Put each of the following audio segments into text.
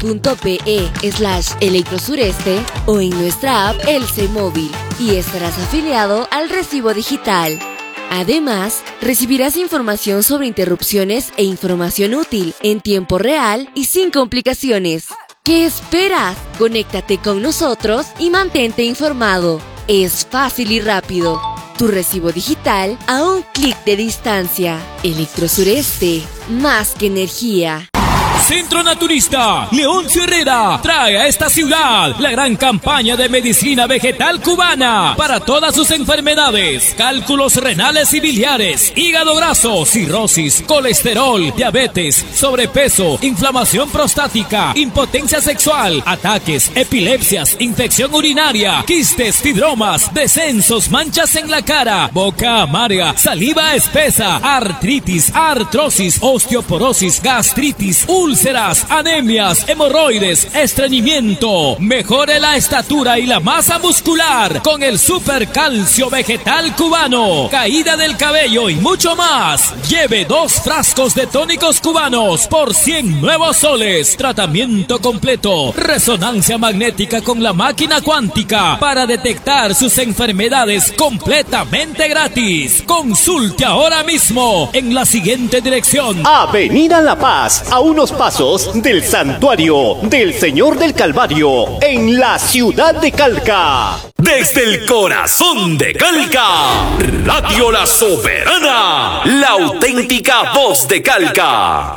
www.pe/electrosureste o en nuestra app Elce Móvil y estarás afiliado al recibo digital. Además, recibirás información sobre interrupciones e información útil en tiempo real y sin complicaciones. ¿Qué esperas? Conéctate con nosotros y mantente informado. Es fácil y rápido. Tu recibo digital a un clic de distancia. Electrosureste, más que energía. Centro Naturista Leoncio Herrera trae a esta ciudad la gran campaña de medicina vegetal cubana para todas sus enfermedades: cálculos renales y biliares, hígado graso, cirrosis, colesterol, diabetes, sobrepeso, inflamación prostática, impotencia sexual, ataques, epilepsias, infección urinaria, quistes, fibromas, descensos, manchas en la cara, boca amarga, saliva espesa, artritis, artrosis, osteoporosis, gastritis, úlceras, anemias, hemorroides, estreñimiento. Mejore la estatura y la masa muscular con el super calcio vegetal cubano, caída del cabello y mucho más. Lleve 2 frascos de tónicos cubanos por 100 nuevos soles. Tratamiento completo, resonancia magnética con la máquina cuántica para detectar sus enfermedades completamente gratis. Consulte ahora mismo en la siguiente dirección: Avenida La Paz, a unos pasos del Santuario del Señor del Calvario, en la ciudad de Calca. Desde el corazón de Calca, Radio La Soberana, la auténtica voz de Calca.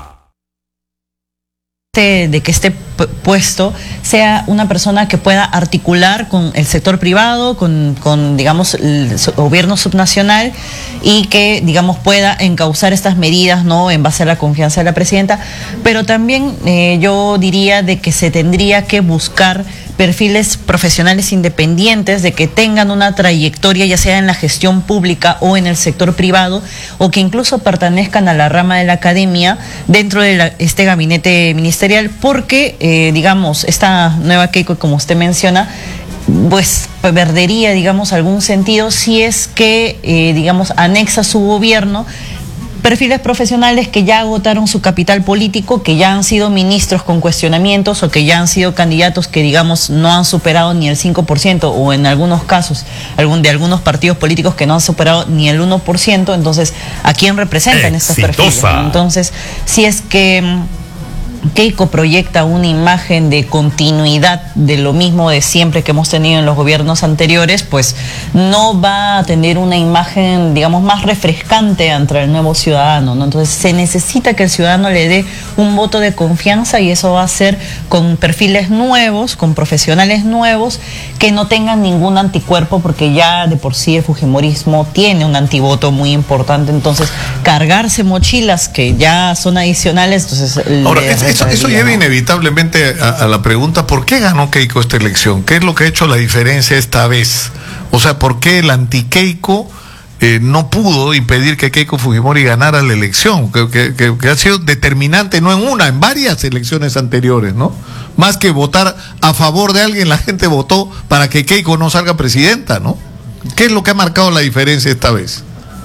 De que esté puesto sea una persona que pueda articular con el sector privado, con digamos, el gobierno subnacional, y que, digamos, pueda encauzar estas medidas, ¿no?, en base a la confianza de la presidenta. Pero también yo diría de que se tendría que buscar perfiles profesionales independientes, de que tengan una trayectoria ya sea en la gestión pública o en el sector privado, o que incluso pertenezcan a la rama de la academia dentro de este gabinete ministerial, porque digamos, esta nueva Keiko, como usted menciona, pues perdería, digamos, algún sentido si es que, digamos, anexa su gobierno perfiles profesionales que ya agotaron su capital político, que ya han sido ministros con cuestionamientos o que ya han sido candidatos que, digamos, no han superado ni el 5%, o en algunos casos de algunos partidos políticos que no han superado ni el 1%. Entonces, ¿a quién representan estos perfiles? Entonces, si es que Keiko proyecta una imagen de continuidad de lo mismo de siempre que hemos tenido en los gobiernos anteriores, pues no va a tener una imagen, digamos, más refrescante ante el nuevo ciudadano, ¿no? Entonces se necesita que el ciudadano le dé un voto de confianza, y eso va a ser con perfiles nuevos, con profesionales nuevos, que no tengan ningún anticuerpo, porque ya de por sí el fujimorismo tiene un antivoto muy importante. Entonces, cargarse mochilas que ya son adicionales, entonces... Ahora, eso lleva inevitablemente a la pregunta: ¿por qué ganó Keiko esta elección? ¿Qué es lo que ha hecho la diferencia esta vez? O sea, ¿por qué el anti-Keiko no pudo impedir que Keiko Fujimori ganara la elección? Que ha sido determinante, no en una, en varias elecciones anteriores, ¿no? Más que votar a favor de alguien, la gente votó para que Keiko no salga presidenta, ¿no? ¿Qué es lo que ha marcado la diferencia esta vez?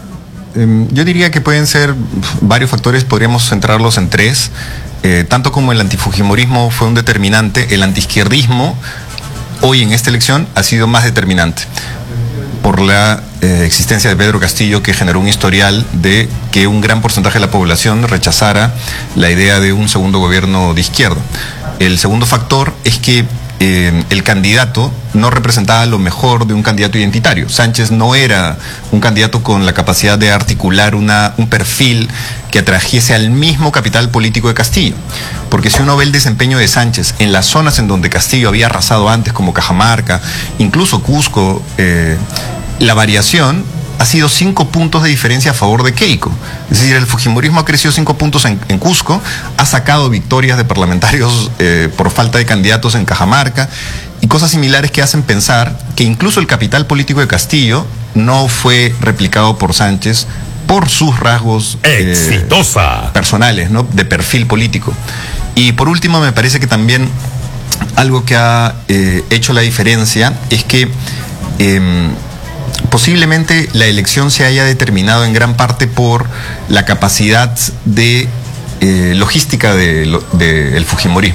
Yo diría que pueden ser varios factores, podríamos centrarlos en 3. Tanto como el antifujimorismo fue un determinante, el antiizquierdismo hoy en esta elección ha sido más determinante por la existencia de Pedro Castillo, que generó un historial de que un gran porcentaje de la población rechazara la idea de un segundo gobierno de izquierda. El segundo factor es que el candidato no representaba lo mejor de un candidato identitario. Sánchez no era un candidato con la capacidad de articular un perfil que atrajese al mismo capital político de Castillo. Porque si uno ve el desempeño de Sánchez en las zonas en donde Castillo había arrasado antes, como Cajamarca, incluso Cusco, la variación ha sido 5 puntos de diferencia a favor de Keiko. Es decir, el fujimorismo ha crecido 5 puntos en Cusco, ha sacado victorias de parlamentarios por falta de candidatos en Cajamarca, y cosas similares que hacen pensar que incluso el capital político de Castillo no fue replicado por Sánchez por sus rasgos personales, ¿no?, de perfil político. Y por último, me parece que también algo que ha hecho la diferencia es que posiblemente la elección se haya determinado en gran parte por la capacidad de logística del fujimorismo.